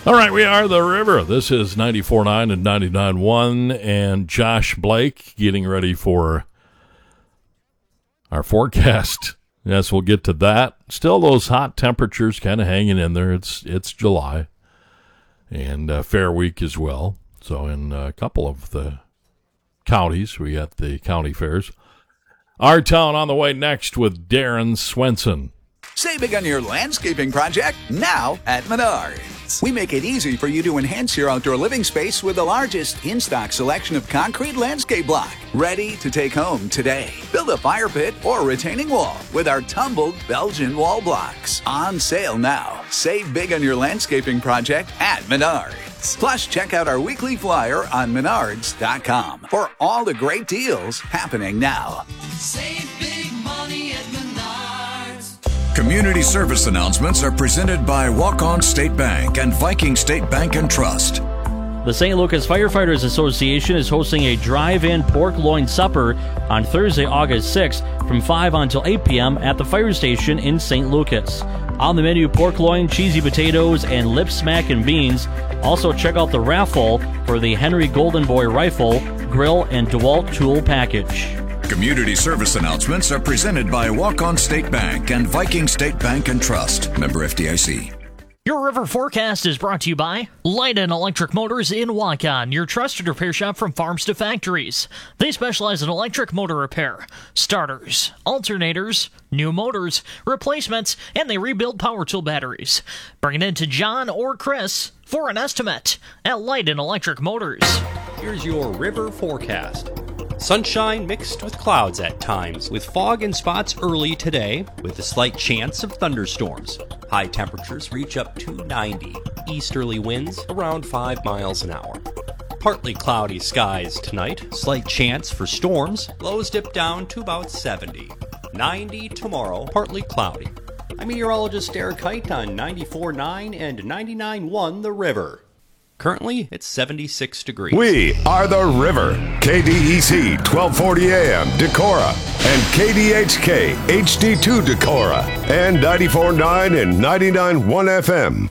All right, we are the River. This is 94.9 and 99.1, and Josh Blake getting ready for our forecast. Yes, we'll get to that. Still those hot temperatures kind of hanging in there. It's July, and Fair Week as well. So in a couple of the counties, we got the county fairs. Our Town on the way next with Darren Swenson. Save big on your landscaping project now at Menards. We make it easy for you to enhance your outdoor living space with the largest in-stock selection of concrete landscape block. Ready to take home today. Build a fire pit or retaining wall with our tumbled Belgian wall blocks. On sale now. Save big on your landscaping project at Menards. Plus, check out our weekly flyer on Menards.com for all the great deals happening now. Save big money at Menards. Community service announcements are presented by Walk-On State Bank and Viking State Bank and Trust. The St. Lucas Firefighters Association is hosting a drive-in pork loin supper on Thursday, August 6th from 5 until 8 p.m. at the fire station in St. Lucas. On the menu, pork loin, cheesy potatoes, and lip smackin' beans. Also, check out the raffle for the Henry Golden Boy rifle, grill, and DeWalt tool package. Community service announcements are presented by Walk-On State Bank and Viking State Bank and Trust. Member FDIC. Your River Forecast is brought to you by Light and Electric Motors in Waukon, your trusted repair shop from farms to factories. They specialize in electric motor repair, starters, alternators, new motors, replacements, and they rebuild power tool batteries. Bring it in to John or Chris for an estimate at Light and Electric Motors. Here's your River Forecast. Sunshine mixed with clouds at times, with fog and spots early today, with a slight chance of thunderstorms. High temperatures reach up to 90. Easterly winds around 5 miles an hour. Partly cloudy skies tonight, slight chance for storms. Lows dip down to about 70. 90 tomorrow, partly cloudy. I'm meteorologist Derek Height on 94.9 and 99.1 The River. Currently, it's 76 degrees. We are the River. KDEC 1240 AM Decorah and KDHK HD2 Decorah and 94.9 and 99.1 FM.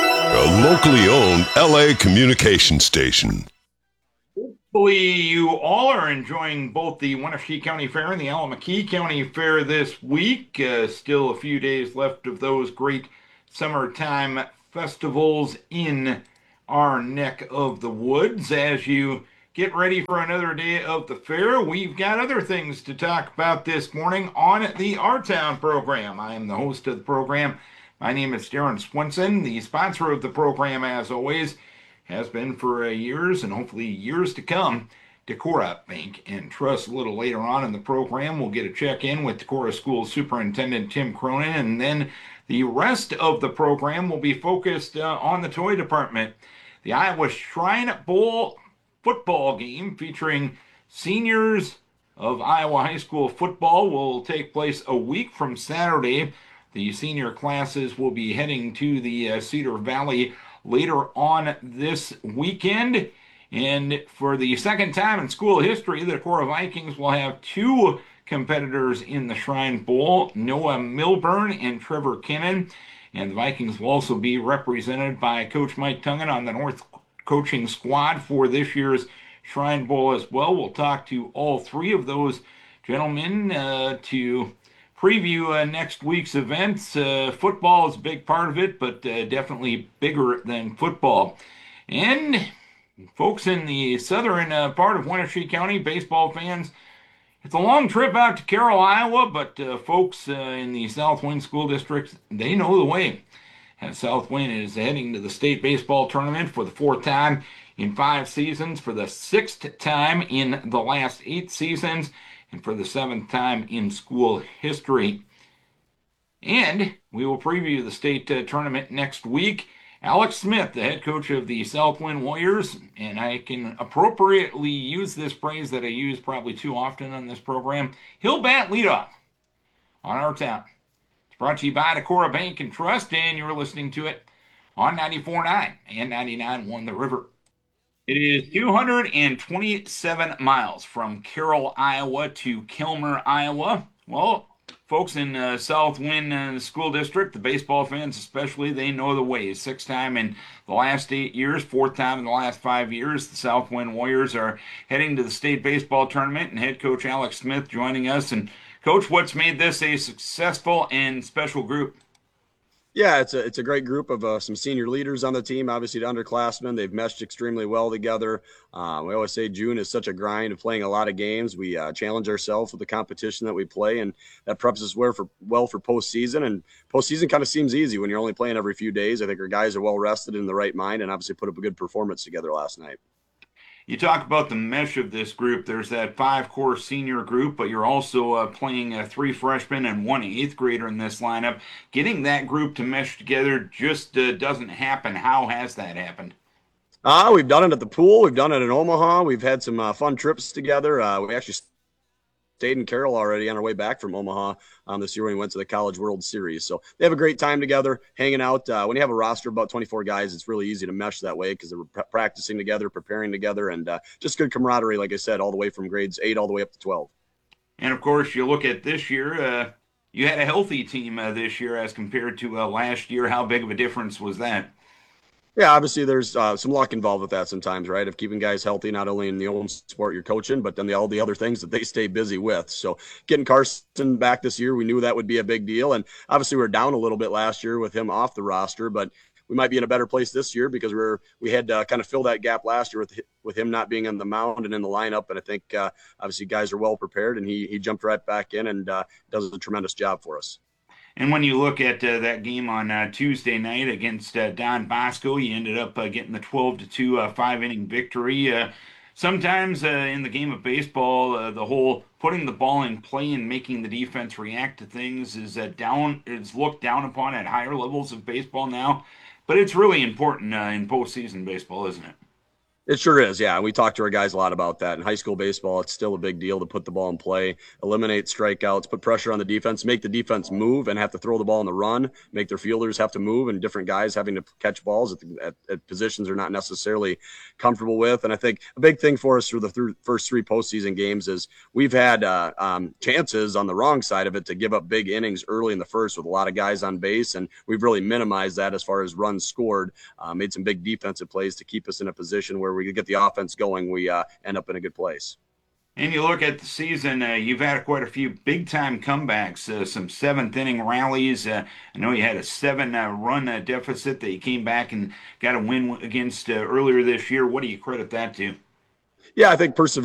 A locally owned LA communication station. Hopefully you all are enjoying both the Wenatchee County Fair and the Allamakee County Fair this week. Still a few days left of those great summertime festivals in our neck of the woods. As you get ready for another day of the fair, we've got other things to talk about this morning on the Our Town program. I am the host of the program. My name is Darren Swenson. The sponsor of the program, as always, has been for years and hopefully years to come, Decorah Bank and Trust. A little later on in the program, we'll get a check-in with Decorah School Superintendent Tim Cronin, and then the rest of the program will be focused on the toy department. The Iowa Shrine Bowl football game featuring seniors of Iowa high school football will take place a week from Saturday. The senior classes will be heading to the Cedar Valley later on this weekend. And for the second time in school history, the Decorah Vikings will have two competitors in the Shrine Bowl, Noah Milburn and Trevor Kinnan. And the Vikings will also be represented by Coach Mike Tungan on the North coaching squad for this year's Shrine Bowl as well. We'll talk to all three of those gentlemen to preview next week's events. Football is a big part of it, but definitely bigger than football. And folks in the southern part of Wenatchee County, baseball fans, it's a long trip out to Carroll, Iowa, but folks in the Southwind School District, they know the way. And Southwind is heading to the state baseball tournament for the fourth time in 5 seasons, for the 6th time in the last 8 seasons, and for the 7th time in school history. And we will preview the state tournament next week. Alex Smith, the head coach of the Southwind Warriors, and I can appropriately use this phrase that I use probably too often on this program, he'll bat leadoff on Our Town. It's brought to you by Decorah Bank and Trust, and you're listening to it on 94.9 and 99.1 The River. It is 227 miles from Carroll, Iowa to Kilmer, Iowa. Well, folks in South Wind School District, the baseball fans especially, they know the ways. 6th time in the last 8 years, 4th time in the last 5 years. The South Wind Warriors are heading to the state baseball tournament, and head coach Alex Smith joining us. And Coach, what's made this a successful and special group? Yeah, it's a great group of some senior leaders on the team. Obviously, the underclassmen, they've meshed extremely well together. We always say June is such a grind of playing a lot of games. We challenge ourselves with the competition that we play, and that preps us well for postseason. And postseason kind of seems easy when you're only playing every few days. I think our guys are well rested in the right mind, and obviously put up a good performance together last night. You talk about the mesh of this group. There's that 5-core senior group, but you're also playing 3 freshmen and 1 8th grader in this lineup. Getting that group to mesh together just doesn't happen. How has that happened? We've done it at the pool. We've done it in Omaha. We've had some fun trips together. We actually stayed in Carroll already on our way back from Omaha this year when we went to the College World Series. So they have a great time together, hanging out. When you have a roster of about 24 guys, it's really easy to mesh that way because they're practicing together, preparing together, and just good camaraderie, like I said, all the way from grades 8 all the way up to 12. And, of course, you look at this year, you had a healthy team this year as compared to last year. How big of a difference was that? Yeah, obviously there's some luck involved with that sometimes, right? Of keeping guys healthy, not only in the own sport you're coaching, but then all the other things that they stay busy with. So getting Carson back this year, we knew that would be a big deal. And obviously we were down a little bit last year with him off the roster, but we might be in a better place this year because we had to kind of fill that gap last year with him not being on the mound and in the lineup. And I think obviously guys are well prepared, and he jumped right back in and does a tremendous job for us. And when you look at that game on Tuesday night against Don Bosco, you ended up getting the 12-2 5-inning victory. Sometimes in the game of baseball, the whole putting the ball in play and making the defense react to things is looked down upon at higher levels of baseball now. But it's really important in postseason baseball, isn't it? It sure is, yeah. We talk to our guys a lot about that. In high school baseball, it's still a big deal to put the ball in play, eliminate strikeouts, put pressure on the defense, make the defense move and have to throw the ball on the run, make their fielders have to move, and different guys having to catch balls at positions they're not necessarily comfortable with. And I think a big thing for us through the first 3 postseason games is we've had chances on the wrong side of it to give up big innings early in the first with a lot of guys on base, and we've really minimized that as far as runs scored, made some big defensive plays to keep us in a position where we could get the offense going, we end up in a good place. And you look at the season, you've had quite a few big-time comebacks, some 7th-inning rallies. I know you had a 7-run deficit that you came back and got a win against earlier this year. What do you credit that to? Yeah, I think perseverance.